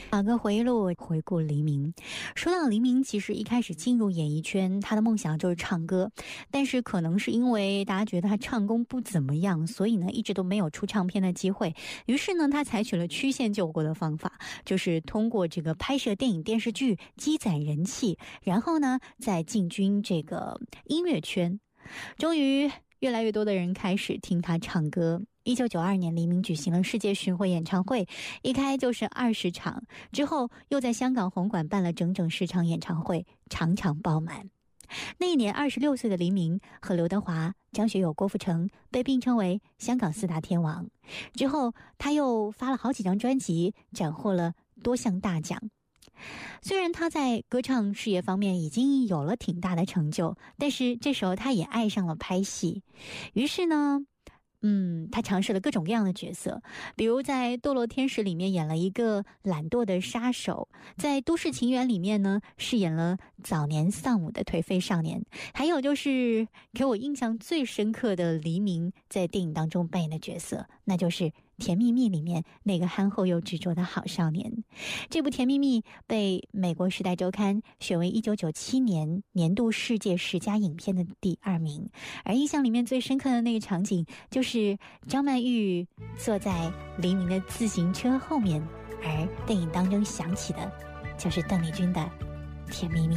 打个回忆录，回顾黎明。说到黎明，其实一开始进入演艺圈，他的梦想就是唱歌，但是可能是因为大家觉得他唱功不怎么样，所以呢一直都没有出唱片的机会。于是呢，他采取了曲线救国的方法，就是通过这个拍摄电影电视剧积攒人气，然后呢再进军这个音乐圈。终于越来越多的人开始听他唱歌。1992年，黎明举行了世界巡回演唱会，一开就是20场，之后又在香港红馆办了整整10场演唱会，场场爆满。那一年26岁的黎明和刘德华、张学友、郭富城被并称为香港4大天王。之后他又发了好几张专辑，斩获了多项大奖。虽然他在歌唱事业方面已经有了挺大的成就，但是这时候他也爱上了拍戏。于是呢他尝试了各种各样的角色，比如在《堕落天使》里面演了一个懒惰的杀手，在《都市情缘》里面呢饰演了早年丧母的颓废少年，还有就是给我印象最深刻的黎明在电影当中扮演的角色，那就是《甜蜜蜜》里面那个憨厚又执着的好少年。这部《甜蜜蜜》被美国《时代周刊》选为1997年年度世界10佳影片的第2名。而印象里面最深刻的那个场景，就是张曼玉坐在黎明的自行车后面，而电影当中响起的就是邓丽君的《甜蜜蜜》。